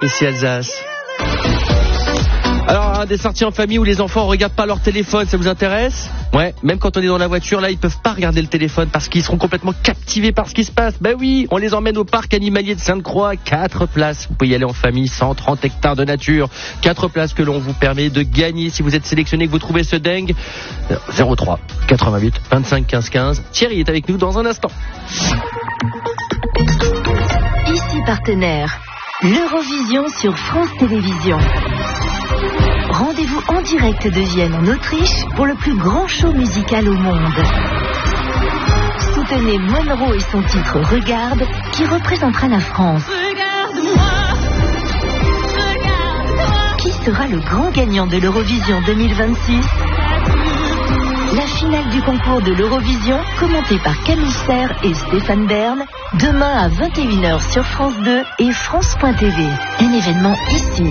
ici Alsace. Alors, des sorties en famille où les enfants ne regardent pas leur téléphone, ça vous intéresse ? Ouais, même quand on est dans la voiture, là, ils peuvent pas regarder le téléphone parce qu'ils seront complètement captivés par ce qui se passe. Ben oui, on les emmène au parc animalier de Sainte-Croix, 4 places. Vous pouvez y aller en famille, 130 hectares de nature. 4 places que l'on vous permet de gagner si vous êtes sélectionné, que vous trouvez ce dingue. 03 88 25 15 15. Thierry est avec nous dans un instant. Ici partenaire, l'Eurovision sur France Télévisions. Rendez-vous en direct de Vienne en Autriche pour le plus grand show musical au monde. Soutenez Monroe et son titre Regarde qui représentera la France. Qui sera le grand gagnant de l'Eurovision 2026 ? La finale du concours de l'Eurovision, commentée par Camille Serre et Stéphane Bern, demain à 21h sur France 2 et France.tv. Un événement ici.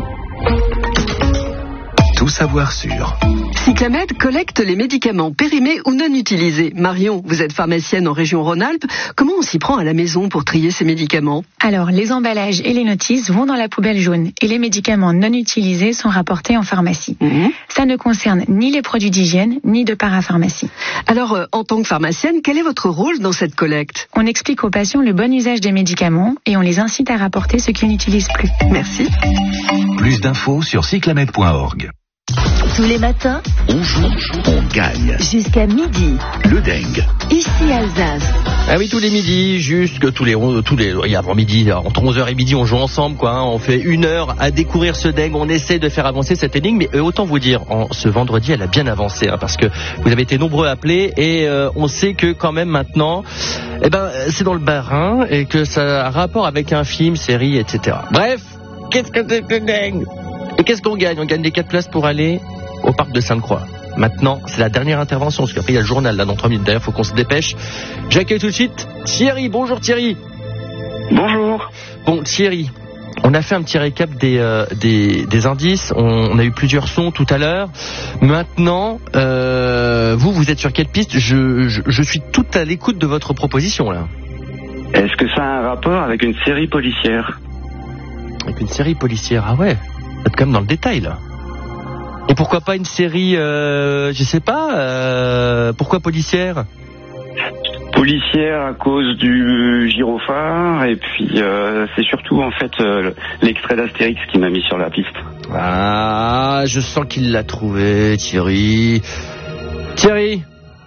Tout savoir sûr. Cyclamed collecte les médicaments périmés ou non utilisés. Marion, vous êtes pharmacienne en région Rhône-Alpes. Comment on s'y prend à la maison pour trier ces médicaments ? Alors, les emballages et les notices vont dans la poubelle jaune et les médicaments non utilisés sont rapportés en pharmacie. Ça ne concerne ni les produits d'hygiène, ni de parapharmacie. Alors, en tant que pharmacienne, quel est votre rôle dans cette collecte ? On explique aux patients le bon usage des médicaments et on les incite à rapporter ce qu'ils n'utilisent plus. Merci. Plus d'infos sur cyclamed.org. Tous les matins, On joue, on gagne. jusqu'à midi, Le dingue. ici Alsace. Ah oui, tous les midis, jusque avant midi, entre 11h et midi, on joue ensemble, quoi. Hein. On fait 1 heure à découvrir ce dingue. On essaie de faire avancer cette énigme, mais autant vous dire, ce vendredi, elle a bien avancé, hein, parce que vous avez été nombreux à appeler et on sait que quand même maintenant, c'est dans le Bas-Rhin et que ça a rapport avec un film, série, etc. Bref, qu'est-ce que c'est que dingue ? Et qu'est-ce qu'on gagne ? On gagne les 4 places pour aller au parc de Sainte-Croix. Maintenant, c'est la dernière intervention, parce qu'après il y a le journal là dans 3 minutes. D'ailleurs, il faut qu'on se dépêche. J'accueille tout de suite Thierry. Bonjour Thierry. Bonjour. Bon Thierry, on a fait un petit récap des indices. On a eu plusieurs sons tout à l'heure. Maintenant, vous êtes sur quelle piste ? Je suis tout à l'écoute de votre proposition là. Est-ce que ça a un rapport avec une série policière ? Avec une série policière, ah ouais. Vous êtes quand même dans le détail là. Et pourquoi pas une série, je sais pas, pourquoi policière ? Policière à cause du gyrophare, et puis c'est surtout en fait l'extrait d'Astérix qui m'a mis sur la piste. Ah, je sens qu'il l'a trouvé, Thierry. Thierry,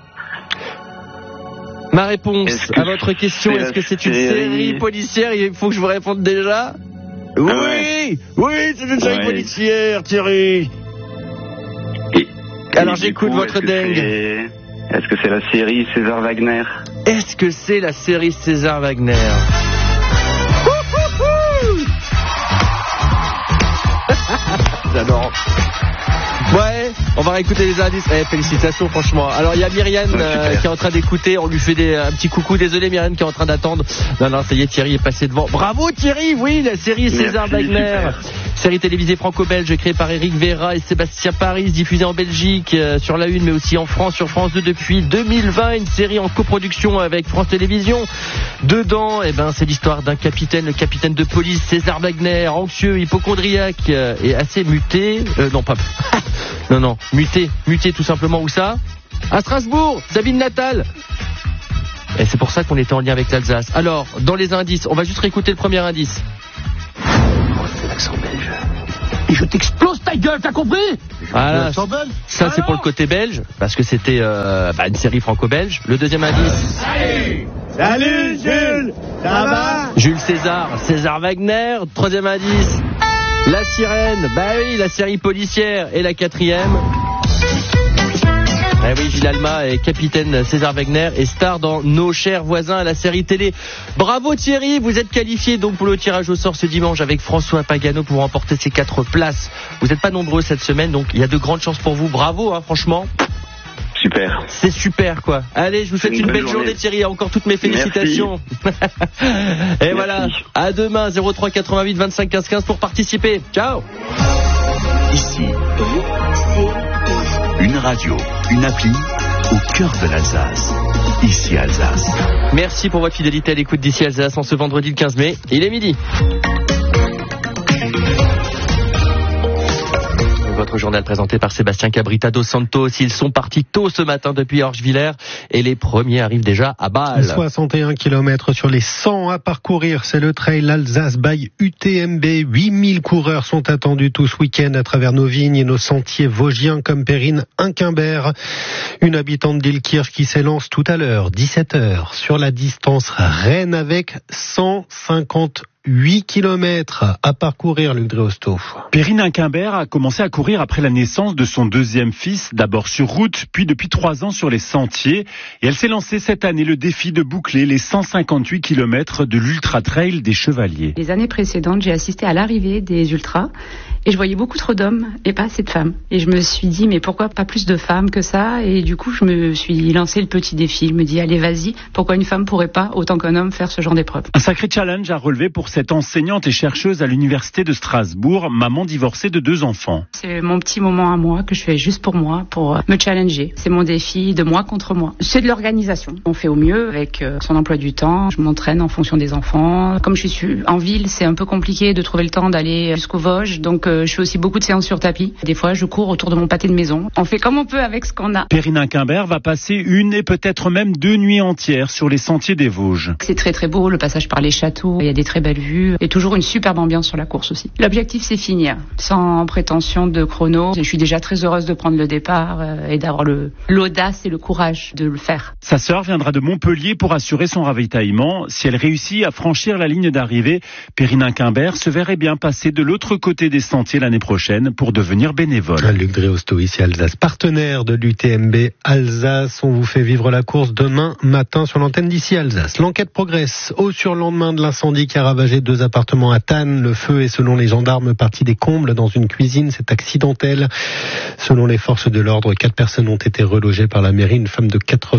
ma réponse à votre question, est-ce que c'est une série policière ? Il faut que je vous réponde déjà. Oui, ouais. Oui, c'est une série policière, Thierry. Et alors j'écoute votre dingue. Est-ce que c'est la série César Wagner ? Est-ce que c'est la série César Wagner ? J'adore. Ouais, on va réécouter les indices. Félicitations franchement. Alors il y a Myriam qui est en train d'écouter, on lui fait un petit coucou. Désolé Myriam qui est en train d'attendre. Non, ça y est, Thierry est passé devant. Bravo Thierry, oui, la série César Wagner. Super. Série télévisée franco-belge créée par Eric Vera et Sébastien Paris, diffusée en Belgique sur la 1 mais aussi en France sur France 2 depuis 2020, une série en coproduction avec France Télévisions. Dedans, c'est l'histoire d'un capitaine, le capitaine de police César Wagner, anxieux, hypocondriaque et assez muté. Muté tout simplement. Où ça ? À Strasbourg, sa ville natale. Et c'est pour ça qu'on était en lien avec l'Alsace. Alors, dans les indices, on va juste réécouter le premier indice. C'est l'accent belge. Et je t'explose ta gueule, t'as compris ? Voilà, ça c'est pour le côté belge, parce que c'était une série franco-belge. Le deuxième indice. Salut Jules, ça va ? Jules César Wagner. Troisième indice. La sirène, la série policière. Et la quatrième. Oui, Gilles Alma est capitaine César Wagner et star dans Nos chers voisins à la série télé. Bravo Thierry, vous êtes qualifié donc pour le tirage au sort ce dimanche avec François Pagano pour remporter ces 4 places. Vous n'êtes pas nombreux cette semaine, donc il y a de grandes chances pour vous. Bravo, franchement. Super. C'est super, quoi. Allez, je vous souhaite une belle journée Thierry. Encore toutes mes félicitations. Et voilà, à demain, 03 88 25 15 15 pour participer. Ciao. Ici, une radio, une appli au cœur de l'Alsace. Ici Alsace. Merci pour votre fidélité à l'écoute d'Ici Alsace en ce vendredi le 15 mai. Il est midi. journal présenté par Sébastien Cabrita dos Santos. Ils sont partis tôt ce matin depuis Orgevillers et les premiers arrivent déjà à Bâle. 61 km sur les 100 à parcourir. C'est le Trail Alsace by UTMB. 8000 coureurs sont attendus tout ce week-end à travers nos vignes et nos sentiers vosgiens comme Perrine Inquimbert. Une habitante d'Ilkirch qui s'élance tout à l'heure, 17h, sur la distance Rennes avec 158 km à parcourir, Luc Dréosto. Perrine Inquimbert a commencé à courir après la naissance de son deuxième fils, d'abord sur route, puis depuis 3 ans sur les sentiers. Et elle s'est lancée cette année le défi de boucler les 158 km de l'Ultra Trail des Chevaliers. Les années précédentes, j'ai assisté à l'arrivée des ultras et je voyais beaucoup trop d'hommes et pas assez de femmes. Et je me suis dit, mais pourquoi pas plus de femmes que ça? Et du coup, je me suis lancé le petit défi. Je me dis, allez, vas-y, pourquoi une femme pourrait pas, autant qu'un homme, faire ce genre d'épreuve? Un sacré challenge à relever pour cette enseignante et chercheuse à l'université de Strasbourg, maman divorcée de 2 enfants. C'est mon petit moment à moi que je fais juste pour moi, pour me challenger. C'est mon défi de moi contre moi. C'est de l'organisation. On fait au mieux avec son emploi du temps. Je m'entraîne en fonction des enfants. Comme je suis en ville, c'est un peu compliqué de trouver le temps d'aller jusqu'aux Vosges. Donc je fais aussi beaucoup de séances sur tapis. Des fois, je cours autour de mon pâté de maison. On fait comme on peut avec ce qu'on a. Perrine Inquimbert va passer 1 et peut-être même 2 nuits entières sur les sentiers des Vosges. C'est très très beau, le passage par les châteaux. Il y a des très belles vues et toujours une superbe ambiance sur la course aussi. L'objectif, c'est finir, sans prétention de chrono. Je suis déjà très heureuse de prendre le départ et d'avoir l'audace et le courage de le faire. Sa sœur viendra de Montpellier pour assurer son ravitaillement. Si elle réussit à franchir la ligne d'arrivée, Perrine Inquimbert se verrait bien passer de l'autre côté des sentiers l'année prochaine pour devenir bénévole. Luc Dréosto, ici Alsace, partenaire de l'UTMB Alsace. On vous fait vivre la course demain matin sur l'antenne d'ici Alsace. L'enquête progresse au surlendemain de l'incendie qui a ravagé 2 appartements à Thann. Le feu est, selon les gendarmes, parti des combles dans une cuisine. C'est accidentel. Selon les forces de l'ordre, 4 personnes ont été relogées par la mairie. Une femme de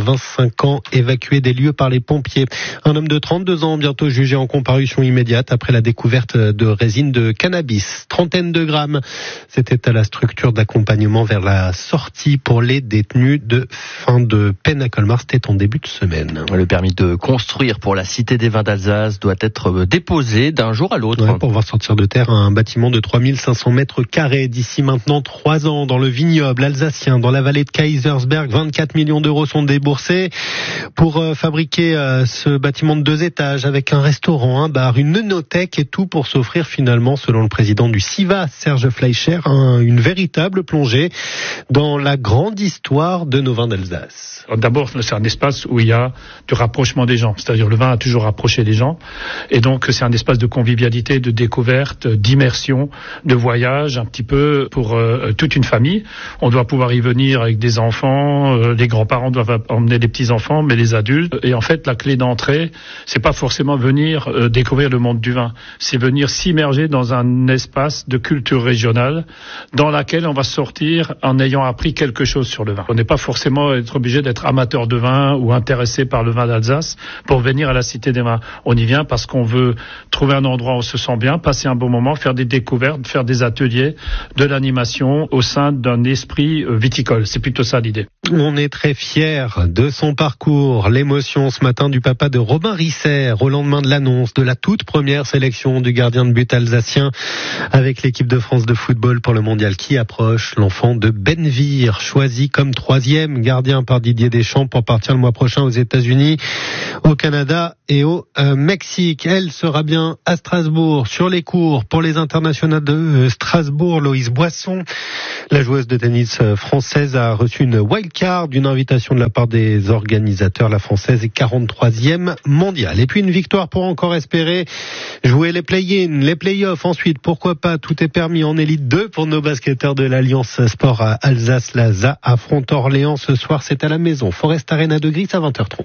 85 ans évacuée des lieux par les pompiers. Un homme de 32 ans bientôt jugé en comparution immédiate après la découverte de résine de cannabis. 30 de grammes. C'était à la structure d'accompagnement vers la sortie pour les détenus de fin de peine à Colmar. C'était en début de semaine. Le permis de construire pour la Cité des Vins d'Alsace doit être déposé d'un jour à l'autre. Ouais, pour voir sortir de terre un bâtiment de 3500 mètres carrés d'ici maintenant 3 ans dans le vignoble alsacien, dans la vallée de Kaisersberg. 24 millions d'euros sont déboursés pour fabriquer ce bâtiment de 2 étages avec un restaurant, un bar, une œnothèque et tout pour s'offrir finalement, selon le président du CIVA, Serge Fleischer, une véritable plongée dans la grande histoire de nos vins d'Alsace. D'abord, c'est un espace où il y a du rapprochement des gens, c'est-à-dire le vin a toujours rapproché les gens, et donc c'est un espace de convivialité, de découverte, d'immersion, de voyage, un petit peu pour toute une famille. On doit pouvoir y venir avec des enfants, les grands-parents doivent emmener les petits-enfants, mais les adultes. Et en fait, la clé d'entrée, c'est pas forcément venir découvrir le monde du vin, c'est venir s'immerger dans un espace de culture régionale dans laquelle on va sortir en ayant appris quelque chose sur le vin. On n'est pas forcément être obligé d'être amateur de vin ou intéressé par le vin d'Alsace pour venir à la Cité des Vins. On y vient parce qu'on veut trouver un endroit où on se sent bien, passer un bon moment, faire des découvertes, faire des ateliers, de l'animation au sein d'un esprit viticole. C'est plutôt ça l'idée. On est très fiers de son parcours. L'émotion ce matin du papa de Robin Risser au lendemain de l'annonce de la toute première sélection du gardien de but alsacien avec l'équipe de France de football pour le mondial qui approche. L'enfant de Benvir, choisi comme 3e gardien par Didier Deschamps pour partir le mois prochain aux États-Unis, au Canada et au Mexique. Elle sera bien à Strasbourg sur les cours pour les internationaux de Strasbourg. Loïse Boisson, la joueuse de tennis française, a reçu une wildcard, une invitation de la part des organisateurs. La française est 43e mondiale. Et puis une victoire pour encore espérer jouer les play-in, les play-offs. Ensuite, pourquoi pas, tout est permis en élite 2 pour nos basketteurs de l'Alliance Sport à Alsace. La ZA affronte Orléans ce soir, c'est à la maison. Forest Arena de Gris à 20h30.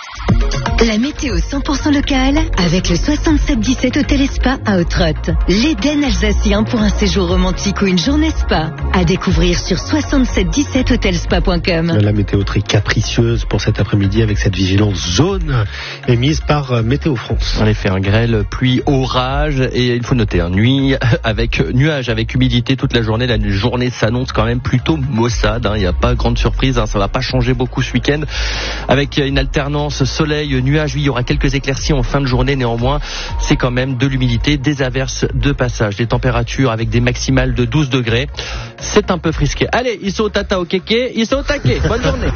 La météo 100% locale avec le 6717 Hôtel et Spa à Autrotte. L'Éden alsacien pour un séjour romantique ou une journée spa. À découvrir sur 6717hotelspa.com. La météo très capricieuse pour cet après-midi avec cette vigilance jaune émise par Météo France. En effet, un grêle, pluie, orage et il faut noter nuit avec nuages, avec humidité toute la journée. La journée s'annonce quand même plutôt maussade. Il n'y a pas grande surprise, ça va pas changer beaucoup ce week-end avec une alternance soleil, nuages. Oui, il y aura quelques éclaircies en fin de journée néanmoins. c'est quand même de l'humidité, des averses de passage, des températures avec des maximales de 12 degrés. C'est un peu frisqué. Allez, ils sont au tata au kéké, ils sont au taquet. Bonne journée.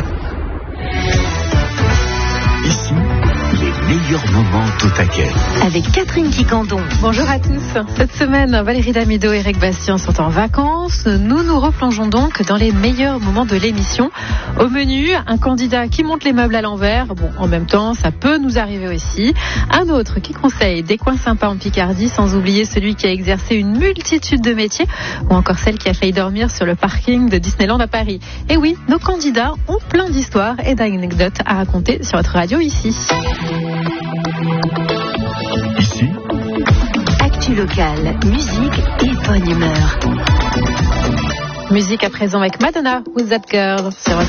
Ici, les meilleurs moments au taquet. Avec Catherine Quicandon. Bonjour à tous. Cette semaine, Valérie Damido et Eric Bastien sont en vacances. Nous nous replongeons donc dans les meilleurs moments de l'émission. Au menu, un candidat qui monte les meubles à l'envers. Bon, en même temps, ça peut nous arriver aussi. Un autre qui conseille des coins sympas en Picardie, sans oublier celui qui a exercé une multitude de métiers, ou encore celle qui a failli dormir sur le parking de Disneyland à Paris. Et oui, nos candidats ont plein d'histoires et d'anecdotes à raconter sur votre radio ici. Ici, Actu locale, musique et bonne humeur. Musique à présent avec Madonna, Who's That Girl sur votre